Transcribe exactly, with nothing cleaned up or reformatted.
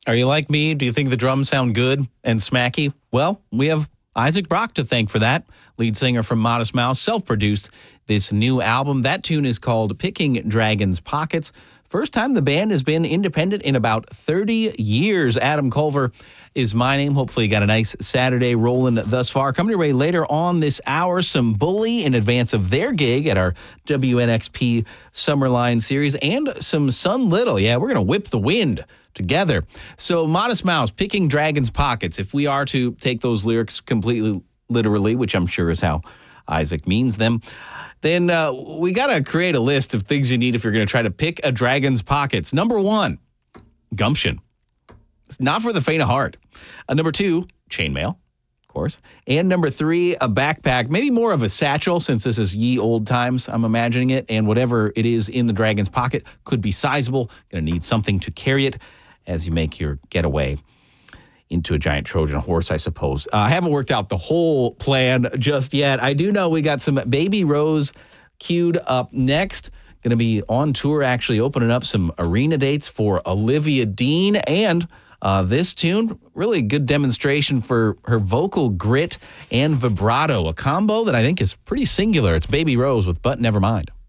Are you like me? Do you think the drums sound good and smacky? Well, we have Isaac Brock to thank for that. Lead singer from Modest Mouse, self-produced this new album. That tune is called Picking Dragons' Pockets. First time the band has been independent in about thirty years. Adam Culver is my name. Hopefully you got a nice Saturday rolling thus far. Coming your way later on this hour, some Bully in advance of their gig at our W N X P Summerline series, and some Sun Little. Yeah, we're going to whip the wind together. So Modest Mouse, Picking Dragons' Pockets. If we are to take those lyrics completely literally, which I'm sure is how Isaac means them, then uh, we got to create a list of things you need if you're going to try to pick a dragon's pockets. Number one, gumption. It's not for the faint of heart. Uh, number two, chainmail, of course. And number three, a backpack, maybe more of a satchel, since this is ye old times, I'm imagining it. And whatever it is in the dragon's pocket could be sizable. Going to need something to carry it as you make your getaway into a giant Trojan horse, I suppose. Uh, I haven't worked out the whole plan just yet. I do know we got some Baby Rose queued up next. Going to be on tour, actually opening up some arena dates for Olivia Dean. And uh, this tune, really good demonstration for her vocal grit and vibrato, a combo that I think is pretty singular. It's Baby Rose with But Never Mind.